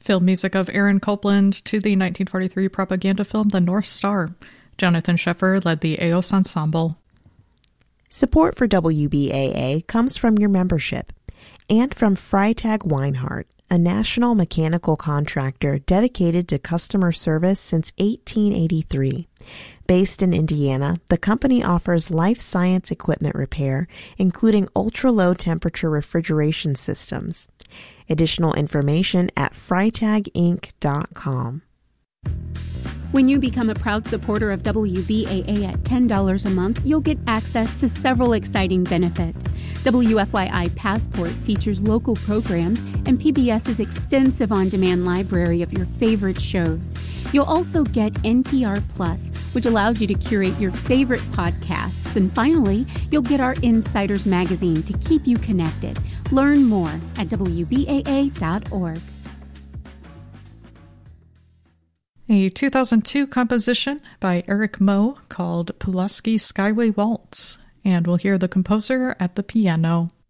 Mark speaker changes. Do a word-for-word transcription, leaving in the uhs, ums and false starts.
Speaker 1: Film music of Aaron Copland to the nineteen forty-three propaganda film The North Star. Jonathan Sheffer led the Eos Ensemble.
Speaker 2: Support for W B A A comes from your membership and from Freytag Weinhardt, a national mechanical contractor dedicated to customer service since eighteen eighty-three. Based in Indiana, the company offers life science equipment repair, including ultra-low temperature refrigeration systems. Additional information at freytag inc dot com.
Speaker 3: When you become a proud supporter of W B A A at ten dollars a month, you'll get access to several exciting benefits. W F Y I Passport features local programs and PBS's extensive on-demand library of your favorite shows. You'll also get N P R Plus, which allows you to curate your favorite podcasts. And finally, you'll get our Insiders magazine to keep you connected. Learn more at W B A A dot org.
Speaker 1: A two thousand two composition by Eric Moe called Pulaski Skyway Waltz, and we'll hear the composer at the piano.